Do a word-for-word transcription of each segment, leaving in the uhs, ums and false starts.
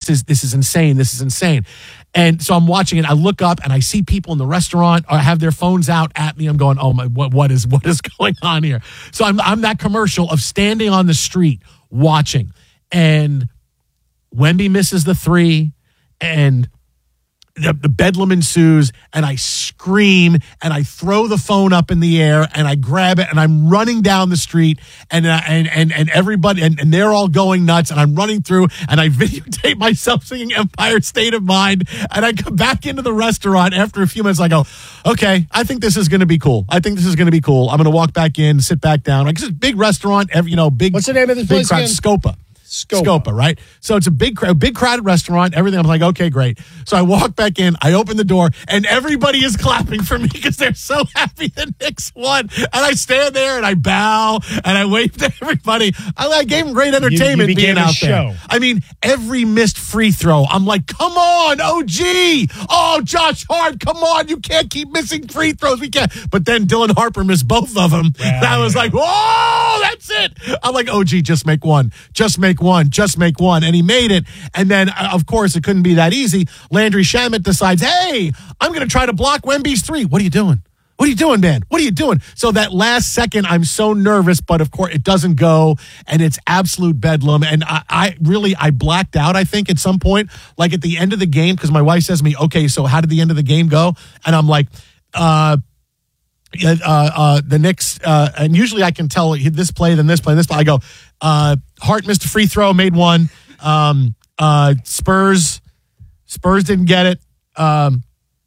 is this is insane. This is insane. And so I'm watching it. I look up and I see people in the restaurant or have their phones out at me. I'm going, oh my, what, what is what is going on here? So I'm I'm that commercial of standing on the street watching, and Wemby misses the three, and the, the bedlam ensues, and I scream, and I throw the phone up in the air, and I grab it, and I'm running down the street, and uh, and and and everybody, and, and they're all going nuts, and I'm running through, and I videotape myself singing Empire State of Mind, and I come back into the restaurant after a few minutes. I go, okay, I think this is going to be cool. I think this is going to be cool. I'm going to walk back in, sit back down. Like, it's a big restaurant, every, you know, big. What's the name of this big place crowd, again? Scopa. Scopa. Scopa, right? So it's a big, big crowded restaurant. Everything. I'm like, okay, great. So I walk back in. I open the door, and everybody is clapping for me because they're so happy the Knicks won. And I stand there and I bow and I wave to everybody. I, I gave them great entertainment you, you being out show. there. I mean, every missed free throw, I'm like, come on, O G. Oh, Josh Hart, come on. You can't keep missing free throws. We can't. But then Dylan Harper missed both of them. Yeah, and I was yeah. like, whoa, that's it. I'm like, O G, just make one. Just make one. Just make one, and he made it. And then, uh, of course, it couldn't be that easy. Landry Shamet decides, hey, I'm going to try to block Wemby's three. What are you doing? What are you doing, man? What are you doing? So that last second, I'm so nervous, but of course, it doesn't go, and it's absolute bedlam. And I, I really, I blacked out, I think, at some point, like at the end of the game, because my wife says to me, okay, so how did the end of the game go? And I'm like, uh, Uh, uh, the Knicks, uh, and usually I can tell this play, then this play, this play. I go, uh, Hart missed a free throw, made one. Um, uh, Spurs, Spurs didn't get it. Um,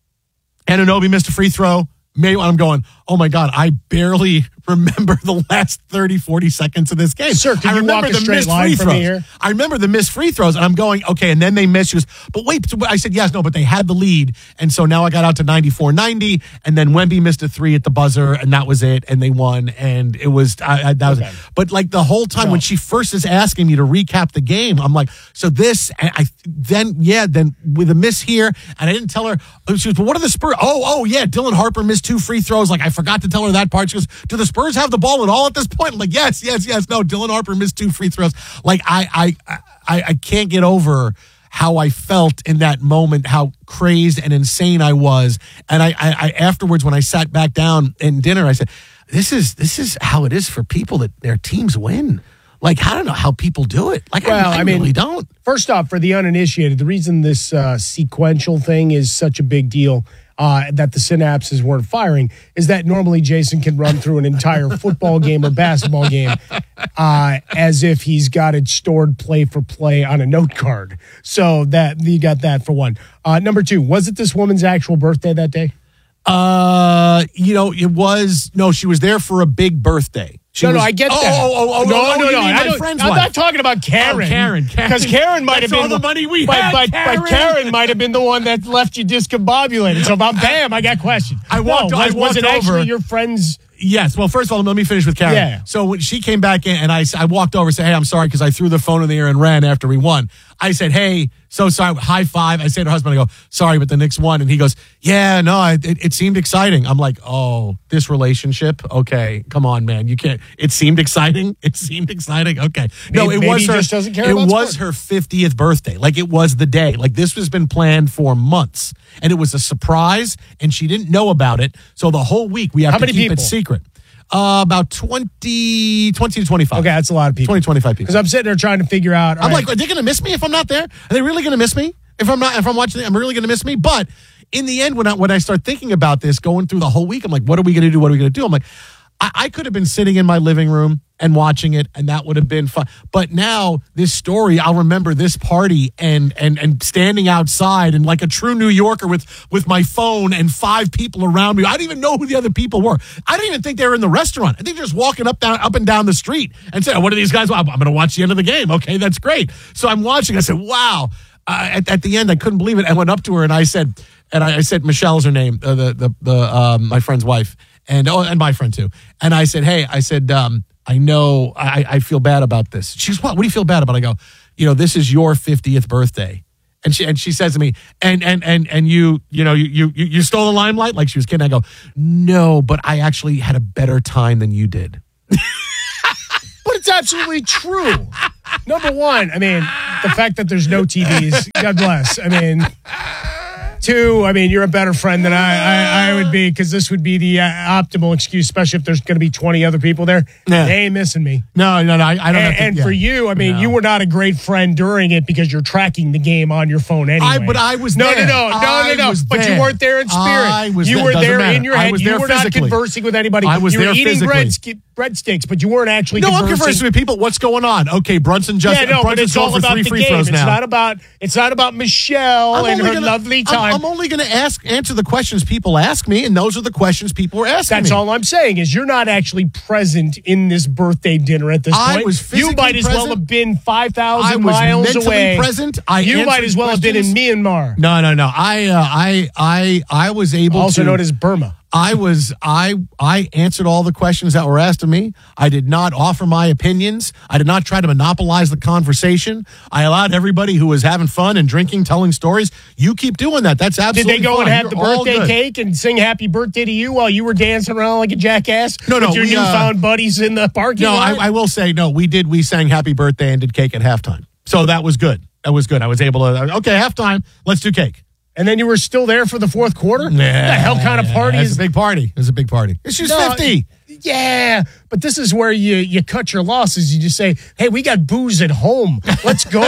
Anunoby missed a free throw, made one. I'm going, oh my God, I barely remember the last thirty, forty seconds of this game. Sir, can I you remember walk a the straight missed line free from throws. here? I remember the missed free throws, and I'm going, okay, and then they missed. She goes, but wait, I said, yes, no, but they had the lead, and so now I got out to ninety-four ninety, and then Wemby missed a three at the buzzer, and that was it, and they won, and it was, I, I, that was, okay. But like the whole time no. when she first is asking me to recap the game, I'm like, so this, and I then, yeah, then with a miss here, and I didn't tell her, she goes, but what are the Spurs? Oh, oh, yeah, Dylan Harper missed two free throws, like I forgot to tell her that part. She goes, do the Spurs have the ball at all at this point? I'm like, yes, yes, yes. No, Dylan Harper missed two free throws. Like, I, I, I, I can't get over how I felt in that moment, how crazed and insane I was. And I, I, I afterwards, when I sat back down in dinner, I said, this is, this is how it is for people that their teams win. Like, I don't know how people do it. Like, well, I, I, I mean, really don't. First off, for the uninitiated, the reason this uh, sequential thing is such a big deal, uh, that the synapses weren't firing, is that normally Jason can run through an entire football game or basketball game uh, as if he's got it stored play for play on a note card. So that you got that for one. Uh, number two, was it this woman's actual birthday that day? Uh, you know, it was, no, she was there for a big birthday. She no, was, no, I get oh, that. Oh, oh, oh, no, oh, no, no, no. no. I don't, friend's I'm wife. not talking about Karen. Oh, Karen, Karen. Because Karen might That's have been all the money we but, had, but, Karen. but Karen might have been the one that left you discombobulated. So, about, bam, I got questions. I walked, no, I was, walked was it over. actually your friend's? Yes. Well, first of all, let me finish with Karen. Yeah. So when she came back in, and I, I walked over and said, hey, I'm sorry because I threw the phone in the air and ran after we won. I said, hey, so sorry, high five. I say to her husband, I go, sorry, but the Knicks won. And he goes, yeah, no, it, it seemed exciting. I'm like, oh, this relationship? Okay, come on, man. You can't. It seemed exciting. It seemed exciting. Okay. No, maybe, it was maybe her. Just doesn't care it about was sport. her fiftieth birthday. Like, it was the day. Like, this has been planned for months. And it was a surprise, and she didn't know about it. So the whole week, we have How to many keep people? it secret. Uh, about twenty, twenty to twenty-five. Okay, that's a lot of people. twenty, twenty-five people. Because I'm sitting there trying to figure out. I'm right, like, are they going to miss me if I'm not there? Are they really going to miss me if I'm not? If I'm watching, I'm really going to miss me. But in the end, when I when I start thinking about this, going through the whole week, I'm like, what are we going to do? What are we going to do? I'm like, I, I could have been sitting in my living room and watching it, and that would have been fun. But now this story, I'll remember this party and and and standing outside and like a true New Yorker with with my phone and five people around me. I didn't even know who the other people were. I didn't even think they were in the restaurant. I think they're just walking up down up and down the street and saying, oh, what are these guys? Well, I'm going to watch the end of the game. Okay, that's great. So I'm watching. I said, wow. Uh, at, at the end, I couldn't believe it. I went up to her and I said, and I, I said, Michelle's her name, uh, the the the um, my friend's wife, and oh, and my friend too. And I said, hey, I said, um, I know I, I feel bad about this. She's, what? What do you feel bad about? I go, you know, this is your fiftieth birthday. And she and she says to me, and and and and you, you know, you you you stole the limelight, like she was kidding. I go, no, but I actually had a better time than you did. But it's absolutely true. Number one, I mean, the fact that there's no T Vs, God bless. I mean, two, I mean, you're a better friend than I I, I would be, because this would be the uh, optimal excuse, especially if there's going to be twenty other people there. Yeah. They ain't missing me. No, no, no. I, I don't. And, have to, and yeah. for you, I mean, No. you were not a great friend during it because you're tracking the game on your phone anyway. I, but I was no, there. no, no, no, I no, no. was But there. you weren't there in spirit. I was you there. were Doesn't there matter. in your I head. was You there were physically. not conversing with anybody. I was you were there eating physically. bread, breadsticks, but you weren't actually No, I'm conversing. conversing with people. What's going on? Okay, Brunson just Yeah, no, but Brunson's it's all going for about three the free game. throws It's now. not about. It's not about Michelle I'm and only her gonna- lovely I'm- time. I'm, only going to ask answer the questions people ask me, and those are the questions people were asking That's me. all I'm saying is you're not actually present in this birthday dinner at this I point. was you physically might as well present. have been five I thousand was miles mentally away. present. I you might answered as well have been in questions. Myanmar, No, no, no. I, uh, I, I, I was able also to. known as Burma. I was I I answered all the questions that were asked of me. I did not offer my opinions. I did not try to monopolize the conversation. I allowed everybody who was having fun and drinking, telling stories. You keep doing that. That's Did absolutely they go fine. and have You're the all birthday good. cake and sing happy birthday to you while you were dancing around like a jackass? No, no, with your we, uh, newfound buddies in the parking No, lot? I, I will say no. We did. We sang happy birthday and did cake at halftime. So that was good. That was good. I was able to. Okay, halftime. Let's do cake. And then you were still there for the fourth quarter? Nah, What the hell kind of party It's is a big party. It was a big party. She was No, fifty. Yeah, but this is where you you cut your losses. You just say, "Hey, we got booze at home. Let's go."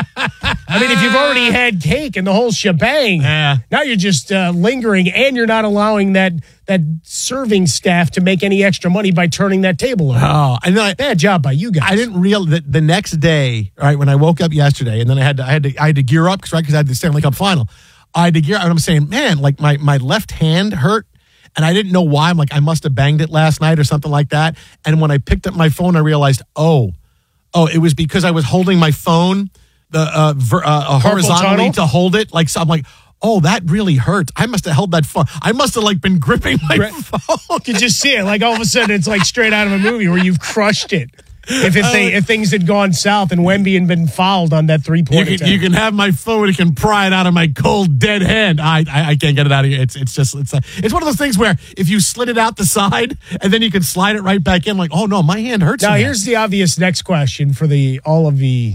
I mean, if you've already had cake and the whole shebang, Yeah. now you're just uh, lingering, and you're not allowing that that serving staff to make any extra money by turning that table over. Oh, and then I, Bad job by you guys. I didn't realize that the next day, all right, when I woke up yesterday, and then I had to, I had to, I had to gear up because right, because I had the Stanley Cup final. I had to gear up, and I'm saying, man, like my my left hand hurt, and I didn't know why. I'm like, I must have banged it last night or something like that. And when I picked up my phone, I realized, oh, oh, it was because I was holding my phone the uh, ver, uh horizontally tunnel? to hold it. Like, so I'm like, oh, that really hurt. I must have held that phone. I must have like been gripping my Right. phone. You can just see it. Like all of a sudden, it's like straight out of a movie where you've crushed it. If if, they, if things had gone south and Wemby had been fouled on that three You point can, attempt. you can have my phone. You can pry it out of my cold, dead hand. I, I I can't get it out of here. It's it's just it's a, it's one of those things where if you slid it out the side and then you can slide it right back in. Like, oh no, my hand hurts. Now, from that. here's the obvious next question for the all of the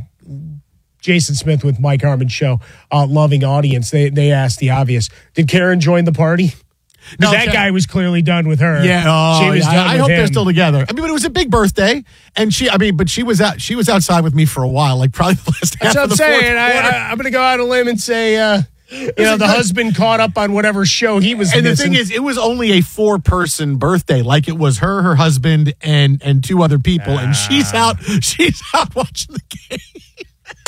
Jason Smith with Mike Harmon show uh, loving audience. They they asked the obvious: did Karen join the party? No, Because that Ka- guy was clearly done with her. Yeah, oh, she was yeah, done I, I with hope him. they're still together. I mean, but it was a big birthday, and she. I mean, but she was out. She was outside with me for a while, like probably the last That's half what of I'm the fourth saying. I, quarter. I, I'm going to go out on a limb and say, uh, you know, the good. husband caught up on whatever show he was And the missing. thing is, it was only a four-person birthday. Like it was her, her husband, and and two other people, and she's out. She's out watching the game.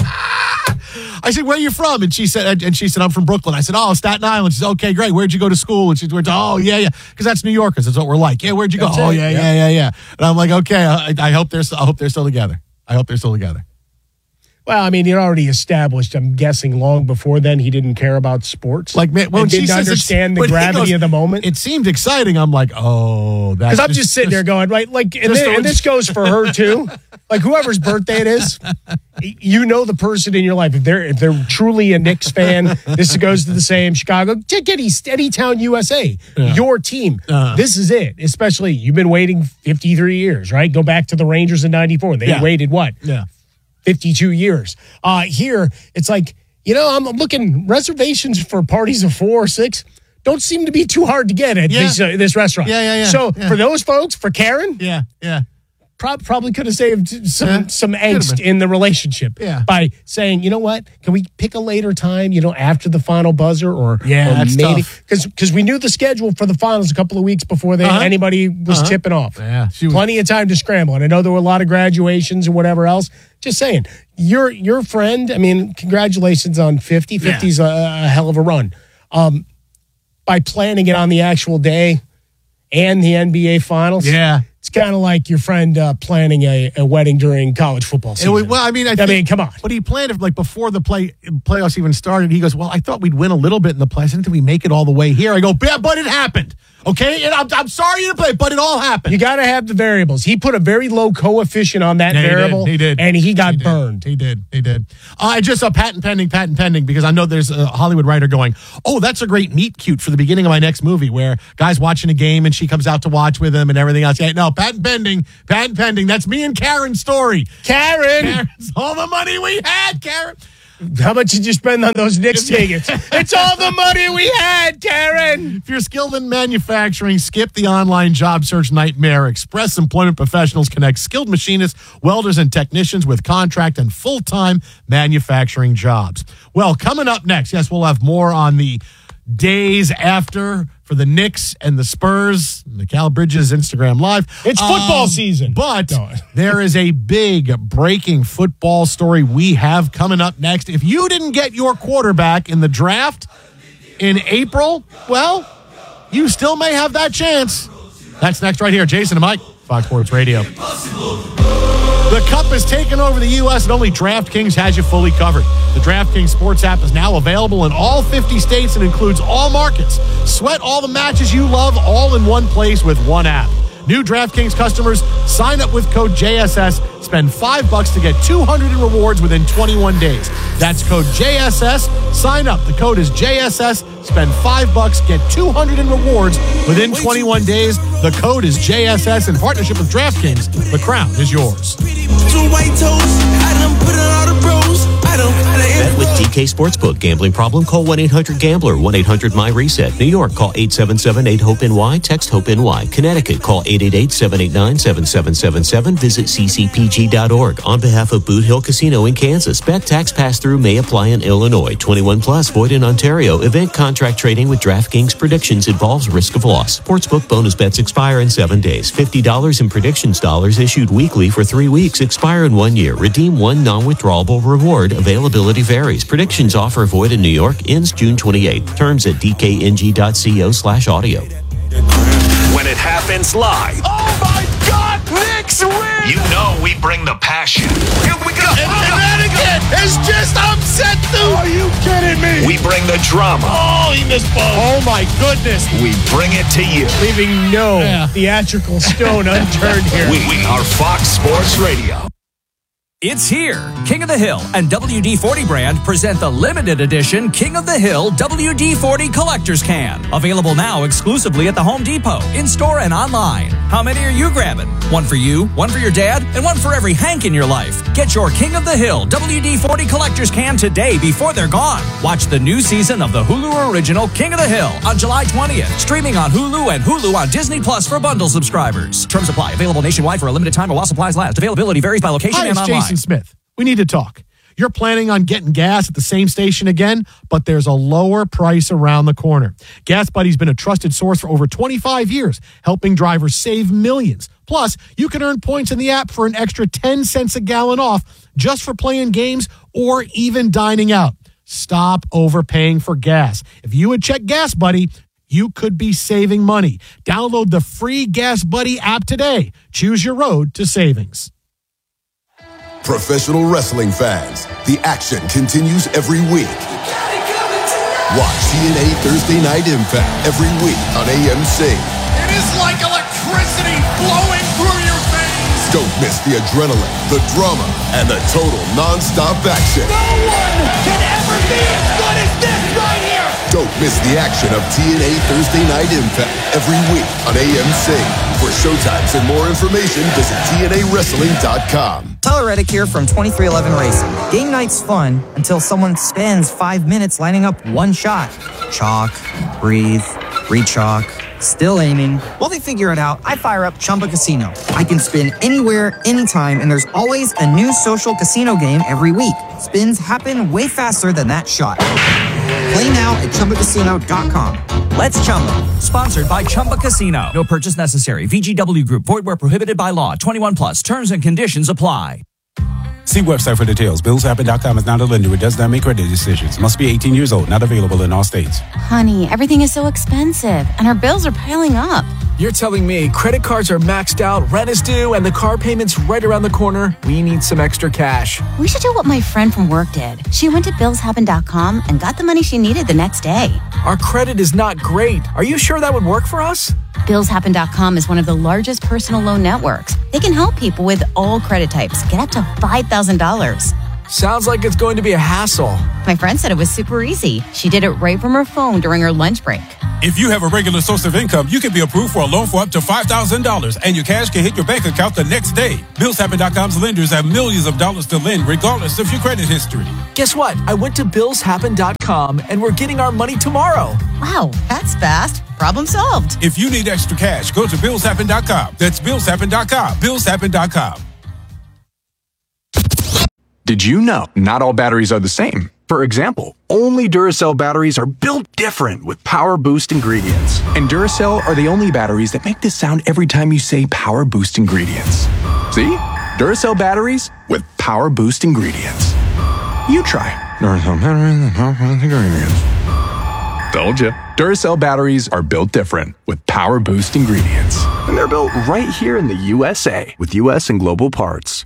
I said, "Where are you from?" And she said, "And she said, I'm from Brooklyn." I said, "Oh, Staten Island." She said, "Okay, great. Where'd you go to school?" And she went, "Oh, yeah, yeah, because that's New Yorkers. That's what we're like. Yeah, where'd you go?" That's Oh, it, yeah, yeah. yeah, yeah, yeah. And I'm like, "Okay, I, I hope they're, I hope they're still together. I hope they're still together." Well, I mean, he already established, I'm guessing long before then, he didn't care about sports. Like, man, when and she didn't says it's- understand the when he gravity goes, of the moment. It seemed exciting. I'm like, oh, that's Because I'm just sitting there going, right, like, and, Just thi- the- and this goes for her too. Like, whoever's birthday it is, you know the person in your life. If they're if they're truly a Knicks fan, this goes to the same Chicago. Take any Steadytown, U S A, Yeah. your team. Uh-huh. This is it. Especially you've been waiting fifty-three years, right? Go back to the Rangers in ninety-four. They Yeah. waited what? Yeah. fifty-two years. Uh, here, it's like, you know, I'm looking reservations for parties of four or six. Don't seem to be too hard to get at Yeah. this, uh, this restaurant. Yeah, yeah, yeah. So Yeah. for those folks, for Karen, Yeah, yeah. prob- probably could have saved some Yeah. some Could've angst been. in the relationship Yeah. by saying, you know what, can we pick a later time, you know, after the final buzzer or, Yeah, or that's maybe tough. because we knew the schedule for the finals a couple of weeks before they, Uh-huh. anybody was Uh-huh. tipping off. Yeah, she was- Plenty of time to scramble. And I know there were a lot of graduations and whatever else. Just saying, your your friend, I mean, congratulations on fifty. fifty's a, a hell of a run. Um, by planning it on the actual day and the N B A finals. Yeah. It's kind of like your friend uh, planning a, a wedding during college football It season. was, well, I mean, I, I think, mean, come on. But he planned it like before the play playoffs even started. He goes, "Well, I thought we'd win a little bit in the playoffs. Didn't we make it all the way here?" I go, "Yeah, but it happened. Okay, and I'm, I'm sorry to play, but it all happened. You got to have the variables. He put a very low coefficient on that Yeah, he variable, did, he did. and he got He did. burned. He did. He did. Uh, I just saw patent pending, patent pending, because I know there's a Hollywood writer going, oh, that's a great meet cute for the beginning of my next movie where guy's watching a game and she comes out to watch with him and everything else. Yeah, no, patent pending, patent pending. That's me and Karen's story. Karen! Karen's all the money we had, Karen. How much did you spend on those Knicks tickets? It's all the money we had, Karen. If you're skilled in manufacturing, skip the online job search nightmare. Express Employment Professionals connect skilled machinists, welders, and technicians with contract and full-time manufacturing jobs. Well, coming up next, yes, we'll have more on the days after for the Knicks and the Spurs. Mikal Bridges Instagram Live. It's football Um, season. But there is a big breaking football story we have coming up next. If you didn't get your quarterback in the draft in April, well, you still may have that chance. That's next right here. Jason and Mike, Fox Sports Radio. The Cup has taken over the U S and only DraftKings has you fully covered. The DraftKings Sports app is now available in all fifty states and includes all markets. Sweat all the matches you love all in one place with one app. New DraftKings customers sign up with code J S S, spend five bucks to get two hundred in rewards within twenty-one days. That's code J S S. Sign up. The code is J S S. Spend five bucks, get two hundred in rewards within twenty-one days. The code is J S S in partnership with DraftKings. The crown is yours. Two white toes, I done put on all the bros. I don't Bet with D K Sportsbook. Gambling problem? Call one eight hundred gambler, one eight hundred my reset. New York, call eight seven seven eight hope N Y. Text HOPE-NY. Connecticut, call eight eight eight seven eight nine seven seven seven seven. Visit c c p g dot org. On behalf of Boot Hill Casino in Kansas, bet tax pass-through may apply in Illinois. twenty-one plus, void in Ontario. Event contract trading with DraftKings predictions involves risk of loss. Sportsbook bonus bets expire in seven days. fifty dollars in predictions dollars issued weekly for three weeks. Expire in one year. Redeem one non-withdrawable reward. Availability varies. Predictions offer void in New York. Ends June twenty-eighth. Terms at d k n g dot co slash audio. When it happens live. Oh my God, Knicks win! You know we bring the passion. Here we go! And, and that again is just upset, dude! Are you kidding me? We bring the drama. Oh, he missed both. Oh, my goodness. We bring it to you. Leaving no Yeah. theatrical stone unturned here. We are Fox Sports Radio. It's here. King of the Hill and W D forty brand present the limited edition King of the Hill W D forty Collector's Can. Available now exclusively at the Home Depot, in-store and online. How many are you grabbing? One for you, one for your dad, and one for every Hank in your life. Get your King of the Hill W D forty Collector's Can today before they're gone. Watch the new season of the Hulu original King of the Hill on July twentieth. Streaming on Hulu and Hulu on Disney Plus for bundle subscribers. Terms apply. Available nationwide for a limited time or while supplies last. Availability varies by location Hi, and it's online. Jason Smith. We need to talk. You're planning on getting gas at the same station again, but there's a lower price around the corner. Gas Buddy's been a trusted source for over twenty-five years, helping drivers save millions. Plus, you can earn points in the app for an extra ten cents a gallon off just for playing games or even dining out. Stop overpaying for gas. If you would check Gas Buddy, you could be saving money. Download the free Gas Buddy app today. Choose your road to savings. Professional wrestling fans, the action continues every week. Watch T N A Thursday Night Impact every week on A M C. It is like electricity flowing through your veins! Don't miss the adrenaline, the drama, and the total non-stop action. No one can ever be as good as this right here! Don't miss the action of T N A Thursday Night Impact every week on A M C. For showtimes and more information, visit T N A wrestling dot com. Tyler Reddick here from twenty-three eleven Racing. Game night's fun until someone spends five minutes lining up one shot. Chalk, breathe, re-chalk, still aiming. While they figure it out, I fire up Chumba Casino. I can spin anywhere, anytime, and there's always a new social casino game every week. Spins happen way faster than that shot. Play now at Chumba Casino dot com. Let's Chumba. Sponsored by Chumba Casino. No purchase necessary. V G W Group. Void where prohibited by law. twenty-one plus. Terms and conditions apply. See website for details. Bills Happen dot com is not a lender. It does not make credit decisions. Must be eighteen years old. Not available in all states. Honey, everything is so expensive, and our bills are piling up. You're telling me credit cards are maxed out, rent is due, and the car payment's right around the corner? We need some extra cash. We should do what my friend from work did. She went to Bills Happen dot com and got the money she needed the next day. Our credit is not great. Are you sure that would work for us? Bills Happen dot com is one of the largest personal loan networks. They can help people with all credit types get up to five thousand dollars. Sounds like it's going to be a hassle. My friend said it was super easy. She did it right from her phone during her lunch break. If you have a regular source of income, you can be approved for a loan for up to five thousand dollars, and your cash can hit your bank account the next day. Bills Happen dot com's lenders have millions of dollars to lend regardless of your credit history. Guess what? I went to Bills Happen dot com, and we're getting our money tomorrow. Wow, that's fast. Problem solved. If you need extra cash, go to Bills Happen dot com. That's Bills Happen dot com. Bills Happen dot com. Did you know not all batteries are the same? For example, only Duracell batteries are built different with Power Boost ingredients. And Duracell are the only batteries that make this sound every time you say Power Boost ingredients. See? Duracell batteries with Power Boost ingredients. You try. Duracell batteries with Power Boost ingredients. Told ya. Duracell batteries are built different with Power Boost ingredients. And they're built right here in the U S A with U S and global parts.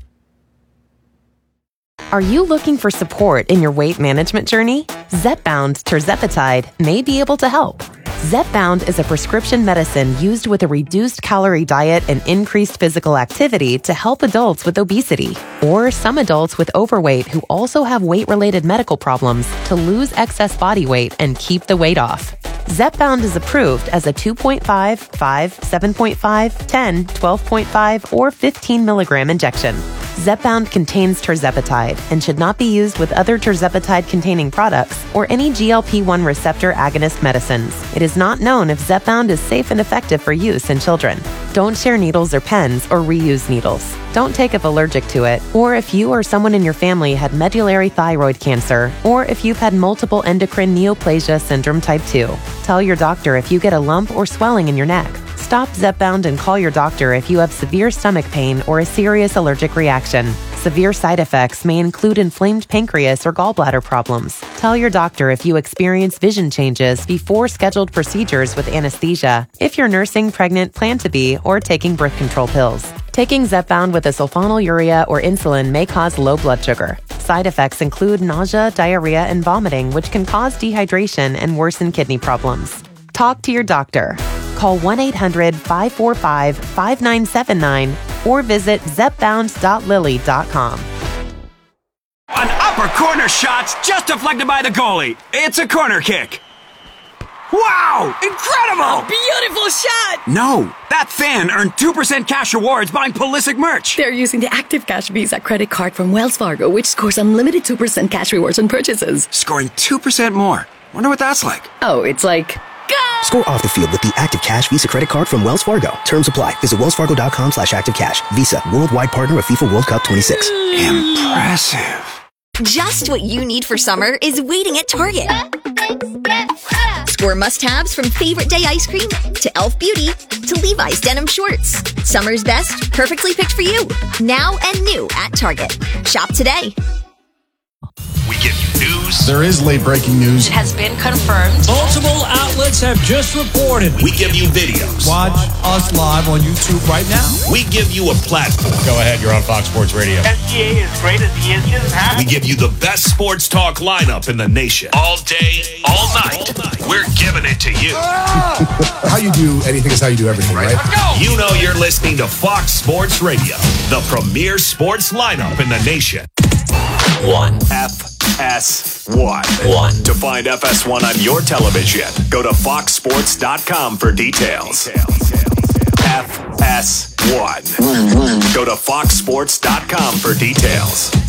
Are you looking for support in your weight management journey? Zepbound tirzepatide may be able to help. Zepbound is a prescription medicine used with a reduced calorie diet and increased physical activity to help adults with obesity or some adults with overweight who also have weight-related medical problems to lose excess body weight and keep the weight off. Zepbound is approved as a two point five, five, seven point five, ten, twelve point five, or fifteen milligram injection. Zepbound contains tirzepatide and should not be used with other tirzepatide-containing products or any G L P one receptor agonist medicines. It is not known if Zepbound is safe and effective for use in children. Don't share needles or pens or reuse needles. Don't take if allergic to it, or if you or someone in your family had medullary thyroid cancer, or if you've had multiple endocrine neoplasia syndrome type two. Tell your doctor if you get a lump or swelling in your neck. Stop Zepbound and call your doctor if you have severe stomach pain or a serious allergic reaction. Severe side effects may include inflamed pancreas or gallbladder problems. Tell your doctor if you experience vision changes before scheduled procedures with anesthesia, if you're nursing, pregnant, plan to be, or taking birth control pills. Taking Zepbound with a sulfonylurea or insulin may cause low blood sugar. Side effects include nausea, diarrhea, and vomiting, which can cause dehydration and worsen kidney problems. Talk to your doctor. Call one eight hundred, five four five, five nine seven nine or visit zepbound dot lilly dot com. An upper corner shot's just deflected by the goalie. It's a corner kick. Wow! Incredible! A beautiful shot! No, that fan earned two percent cash rewards buying Pulisic merch. They're using the Active Cash Visa credit card from Wells Fargo, which scores unlimited two percent cash rewards on purchases. Scoring two percent more. Wonder what that's like. Oh, it's like... Go! Score off the field with the Active Cash Visa credit card from Wells Fargo. Terms apply. Visit wellsfargo.com slash activecash. Visa, worldwide partner of FIFA World Cup twenty-six. Impressive. Just what you need for summer is waiting at Target. Score must-haves from Favorite Day ice cream to e l f Beauty to Levi's denim shorts. Summer's best, perfectly picked for you. Now and new at Target. Shop today. We give you news. There is late breaking news. It has been confirmed. Multiple outlets have just reported. We give you videos. Watch us live on YouTube right now. We give you a platform. Go ahead, you're on Fox Sports Radio. S G A is great as he is just happy. We give you the best sports talk lineup in the nation. All day, all night. All night. We're giving it to you. How you do anything is how you do everything, right? Let's go. You know you're listening to Fox Sports Radio, the premier sports lineup in the nation. One. F S one. One. To find F S one on your television, go to fox sports dot com for details. F S one. Go to fox sports dot com for details.